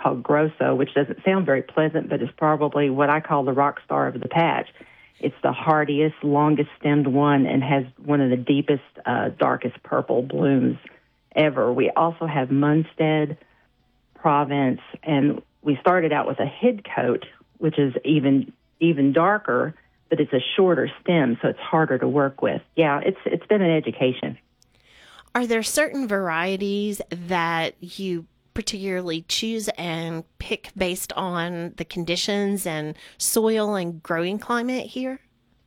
called Grosso, which doesn't sound very pleasant, but it's probably what I call the rock star of the patch. It's the hardiest, longest stemmed one and has one of the deepest, darkest purple blooms ever. We also have Munstead, Provence, and we started out with a head coat, which is even darker, but it's a shorter stem, so it's harder to work with. Yeah, it's been an education. Are there certain varieties that you particularly choose and pick based on the conditions and soil and growing climate here?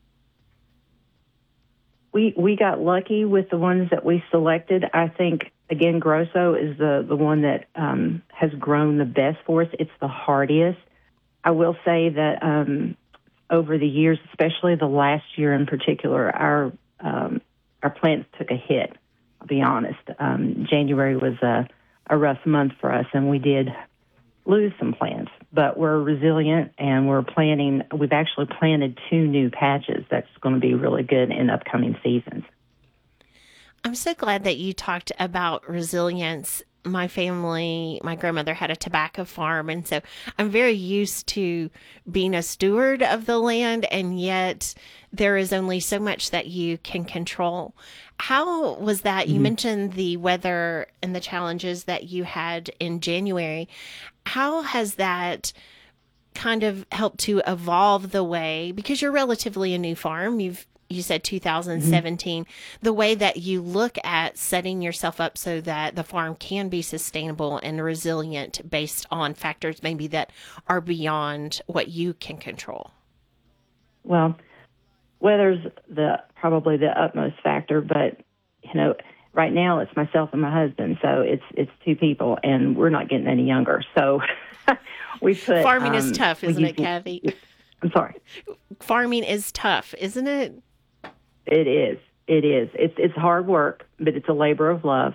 We got lucky with the ones that we selected. I think, again, Grosso is the one that has grown the best for us. It's the hardiest. I will say that over the years, especially the last year in particular, our plants took a hit. I'll be honest. January was a rough month for us, and we did lose some plants. But we're resilient, and we've actually planted 2 new patches that's going to be really good in upcoming seasons. I'm so glad that you talked about resilience. My family, my grandmother had a tobacco farm, and so I'm very used to being a steward of the land, and yet there is only so much that you can control. How was that? You mentioned the weather and the challenges that you had in January. How has that kind of helped to evolve the way, because you're relatively a new farm, you said 2017, the way that you look at setting yourself up so that the farm can be sustainable and resilient based on factors maybe that are beyond what you can control? Well, weather's probably the utmost factor, but right now it's myself and my husband, so it's 2 people, and we're not getting any younger. So we put farming is tough, isn't it, Kathy? I'm sorry. Farming is tough, isn't it? It is. It is. It's hard work, but it's a labor of love.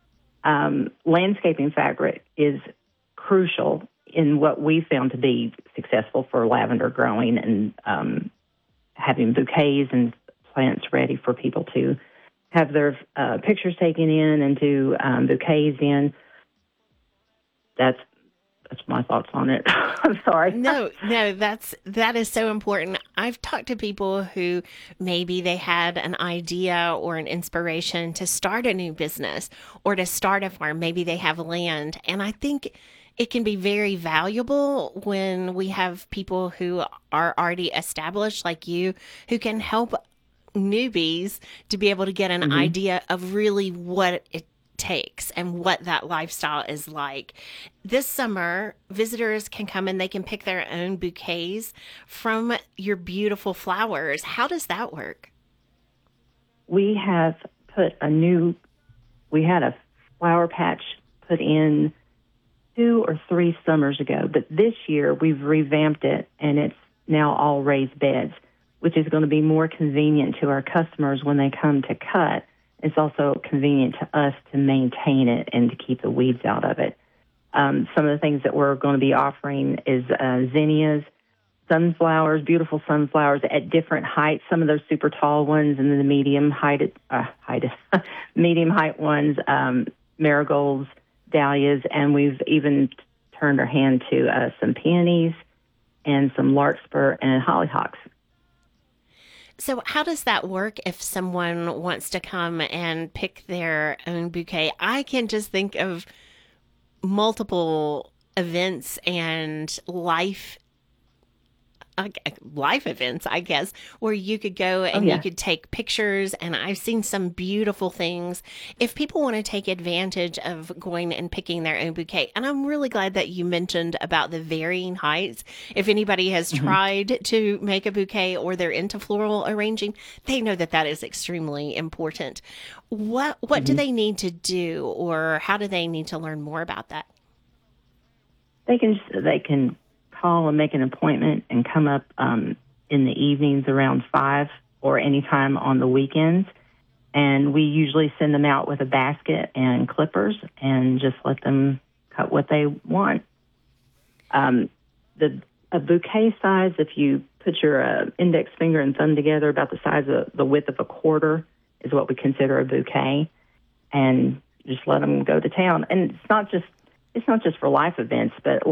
Landscaping fabric is crucial in what we found to be successful for lavender growing and having bouquets and plants ready for people to have their pictures taken in and to bouquets in. That's my thoughts on it. I'm sorry. No, that is so important. I've talked to people who maybe they had an idea or an inspiration to start a new business or to start a farm. Maybe they have land. And I think it can be very valuable when we have people who are already established like you, who can help newbies to be able to get an idea of really what it takes and what that lifestyle is like. This summer, visitors can come and they can pick their own bouquets from your beautiful flowers. How does that work? We have we had a flower patch put in 2 or 3 summers ago, but this year we've revamped it and it's now all raised beds, which is going to be more convenient to our customers when they come to cut. It's also convenient to us to maintain it and to keep the weeds out of it. Some of the things that we're going to be offering is zinnias, sunflowers, beautiful sunflowers at different heights. Some of those super tall ones, and then the medium height ones, marigolds, dahlias, and we've even turned our hand to some peonies and some larkspur and hollyhocks. So how does that work if someone wants to come and pick their own bouquet? I can just think of multiple events and life events, I guess, where you could go and you could take pictures. And I've seen some beautiful things. If people want to take advantage of going and picking their own bouquet, and I'm really glad that you mentioned about the varying heights. If anybody has tried to make a bouquet or they're into floral arranging, they know that that is extremely important. What do they need to do, or how do they need to learn more about that? They can call and make an appointment and come up in the evenings around 5 or anytime on the weekends. And we usually send them out with a basket and clippers and just let them cut what they want. A bouquet size, if you put your index finger and thumb together, about the size of the width of a quarter is what we consider a bouquet. And just let them go to town. And it's not just for life events, but